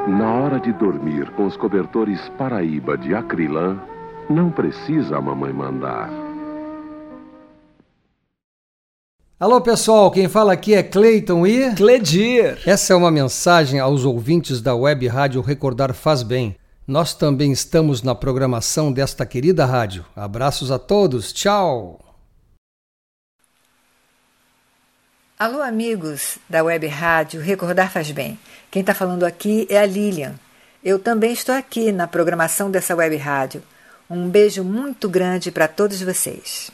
Na hora de dormir com os cobertores Paraíba de acrilã, não precisa a mamãe mandar. Alô pessoal, quem fala aqui é Cleiton e Cledir. Essa é uma mensagem aos ouvintes da Web Rádio Recordar Faz Bem. Nós também estamos na programação desta querida rádio. Abraços a todos, tchau! Alô amigos da Web Rádio Recordar Faz Bem. Quem está falando aqui é a Lilian. Eu também estou aqui na programação dessa Web Rádio. Um beijo muito grande para todos vocês.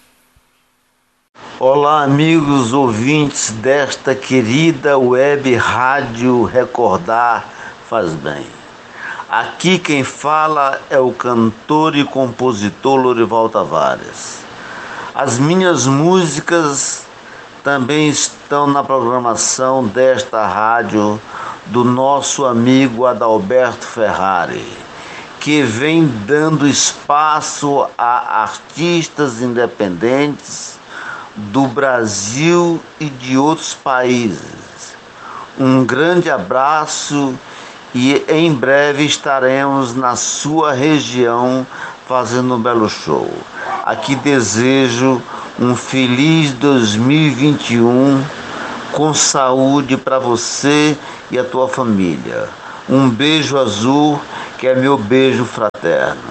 Olá amigos ouvintes desta querida Web Rádio Recordar Faz Bem. Aqui quem fala é o cantor e compositor Lorival Tavares. As minhas músicas também estão na programação desta rádio do nosso amigo Adalberto Ferrari, que vem dando espaço a artistas independentes do Brasil e de outros países. Um grande abraço e em breve estaremos na sua região fazendo um belo show. Aqui desejo um feliz 2021 com saúde para você e a tua família. Um beijo azul, que é meu beijo fraterno.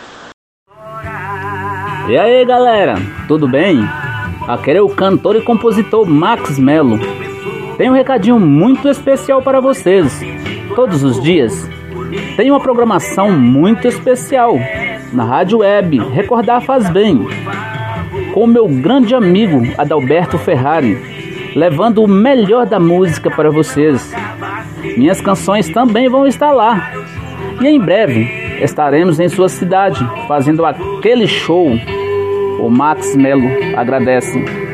E aí galera, tudo bem? Aqui é o cantor e compositor Max Melo. Tem um recadinho muito especial para vocês. Todos os dias tem uma programação muito especial na Rádio Web Recordar Faz Bem, com o meu grande amigo Adalberto Ferrari, levando o melhor da música para vocês. Minhas canções também vão estar lá. E em breve estaremos em sua cidade fazendo aquele show. O Max Melo agradece.